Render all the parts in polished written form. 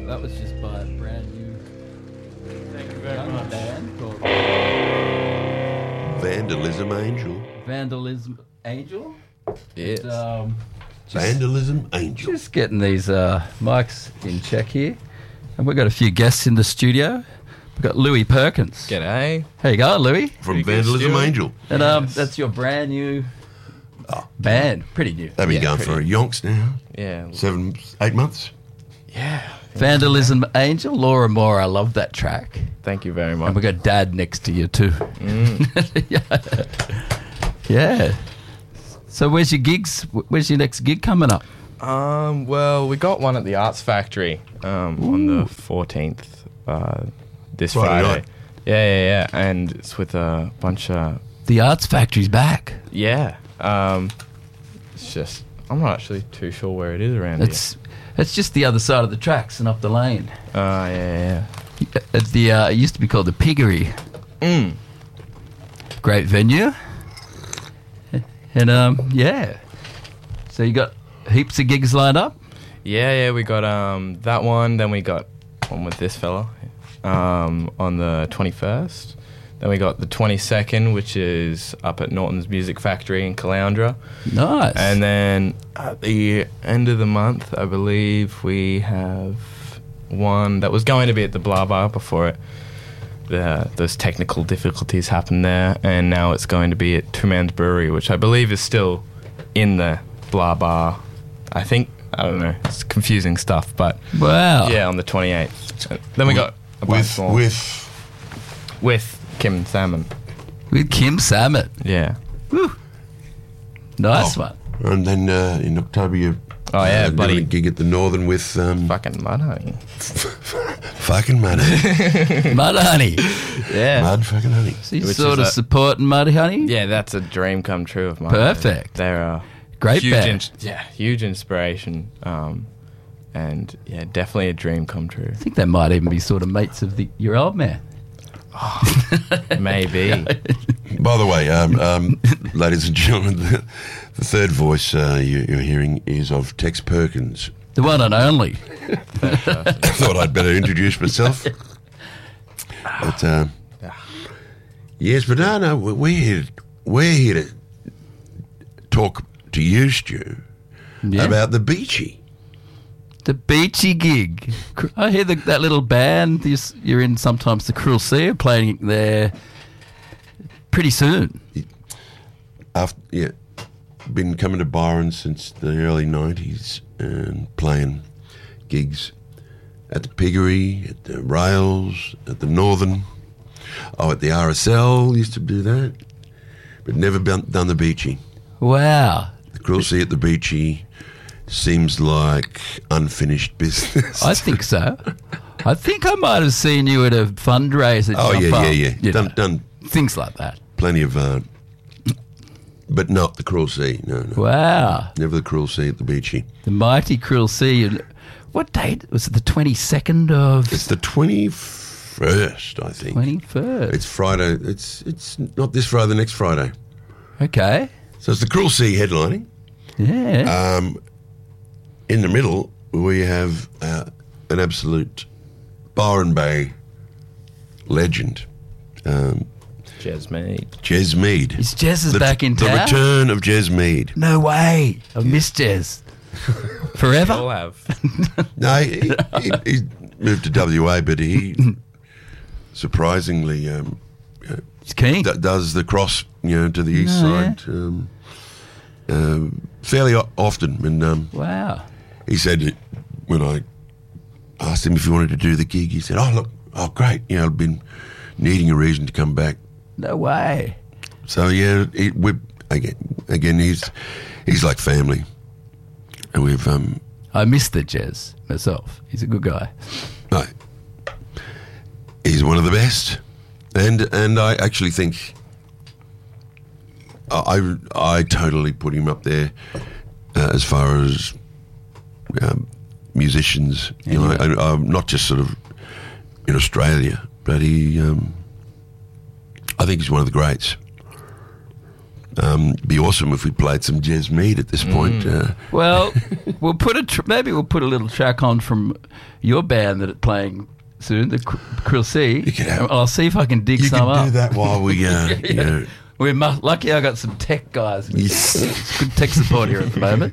That was just by a brand new Thank you very much. band called Vandalism Angel. Vandalism Angel. Yes. And, Vandalism Angel. just getting these mics in check here. And we've got a few guests in the studio. We've got Louis Perkins. G'day. How you going, Louis? From Pretty good, Vandalism Stuart. Angel. And Yes. that's your brand new band. Pretty new. They've been Yeah, going for a yonks now. Yeah. 7, 8 months. Yeah. Vandalism Angel. Laura Moore, I love that track. Thank you very much. And we've got Dad next to you too. Yeah. So where's your gigs? Where's your next gig coming up? Well, we got one at the Arts Factory on the 14th, this Friday Friday. night. Yeah. And it's with a bunch of... The Arts Factory's back. Yeah. It's just... I'm not actually too sure where it is around It's just the other side of the tracks and up the lane. here. Yeah. At the it used to be called the Piggery. Great venue. And yeah. So you got heaps of gigs lined up? Yeah, we got that one. Then we got one with this fella on the 21st. Then we got the 22nd, which is up at Norton's Music Factory in Caloundra. Nice. And then at the end of the month, I believe we have one that was going to be at the Blah Bar before those technical difficulties happened there. And now it's going to be at Two Man's Brewery, which I believe is still in the Blah Bar. I don't know, it's confusing stuff, but wow. yeah, on the 28th. Then we got a bunch more with Kim Salmon. With Kim Samet. Yeah. Nice one. And then in October, you're doing bloody a gig at the Northern with fucking Mudhoney. fucking Mud. Mudhoney. Yeah. Mud fucking honey. So you're Which sort is of supporting Mudhoney? Yeah, that's a dream come true of mine. Perfect. They're a Great huge band. huge inspiration. And yeah, definitely a dream come true. I think they might even be sort of mates of your old man. Maybe. By the way, ladies and gentlemen, the third voice you're hearing is of Tex Perkins. The one and only. I thought I'd better introduce myself. But yes, but no, we're here to talk to you, Stu, Yeah. about the Beachy. The Beachy gig. I hear that little band you're in sometimes, the Cruel Sea, are playing there pretty soon. Been coming to Byron since the early 90s and playing gigs at the Piggery, at the Rails, at the Northern. At the RSL, used to do that. But never done the Beachy. Wow. The Cruel Sea at the Beachy seems like unfinished business. I think so. I think I might have seen you at a fundraiser. Jump Up, you know, Done things like that. plenty of, but not the Cruel Sea. No. Wow. Never the Cruel Sea at the Beachy. The mighty Cruel Sea. And what date? Was it the 22nd of... It's the 21st, I think. 21st. It's Friday. It's not this Friday, the next Friday. Okay. So it's the Cruel Sea headlining. Yeah. In the middle, we have an absolute Byron Bay legend, Jez Mead. Jez Mead. Is Jez back in town? The return of Jez Mead. No way. I missed Jez. All Forever? have. No, he moved to WA, but he surprisingly He's keen. does the cross, to the east No, side fairly often. And Wow. he said when I asked him if he wanted to do the gig, he said, great. I've been needing a reason to come back. No way. So yeah, again, he's like family, and we've I missed the Jez myself. He's a good guy. no, he's one of the best, and I actually think I totally put him up there as far as musicians. I'm not just sort of in Australia, but I think he's one of the greats. Be awesome if we played some Jez Mead at this point. Well, we'll put maybe we'll put a little track on from your band that are playing soon, the Krill C. I'll see if I can dig you some can up. do that while we you know. We're lucky I got some tech guys. Yes. It's good tech support here at the moment.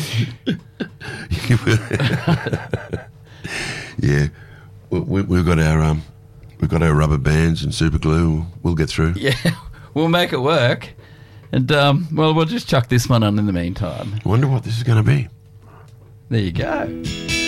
Yeah, we've got our rubber bands and super glue. We'll get through. Yeah, we'll make it work. And, well, we'll just chuck this one on in the meantime. I wonder what this is going to be. There you go.